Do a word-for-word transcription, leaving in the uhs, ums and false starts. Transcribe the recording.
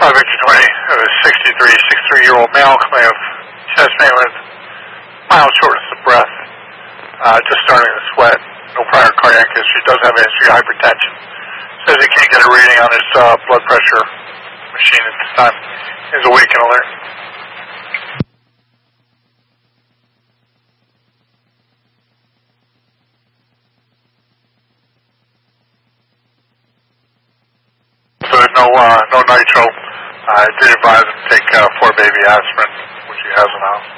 Uh, Victor twenty, uh, sixty-three, sixty-three-year-old male, claim of chest pain with mild shortness of breath, uh, just starting to sweat, no prior cardiac history, does have a history of hypertension. Says he can't get a reading on his uh, blood pressure machine at this time. He's awake and alert. So there's no, uh, no nitro. I did advise him to take uh, four baby aspirin, which he has in the house.